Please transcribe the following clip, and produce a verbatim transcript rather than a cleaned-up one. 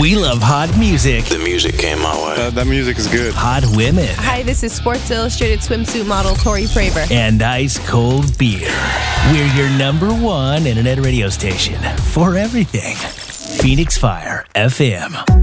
We love hot music. The music came my way. That, that music is good. Hot women. Hi, this is Sports Illustrated swimsuit model Tori Praver. And ice cold beer. We're your number one internet radio station for everything. Phoenix Fire F M.